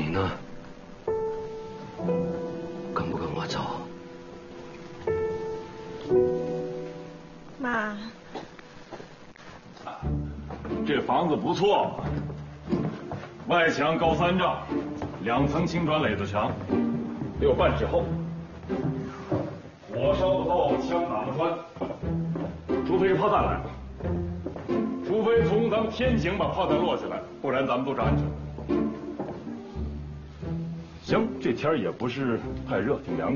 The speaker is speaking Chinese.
你呢？跟不跟我走？ 妈， 这房子不错，外墙高3丈，2层青砖垒子墙，6半尺厚，火烧不透，枪打不穿，除非炮弹来了，除非从咱们天井把炮弹落下来，不然咱们都是安全的。行，这天也不是太热，挺凉快。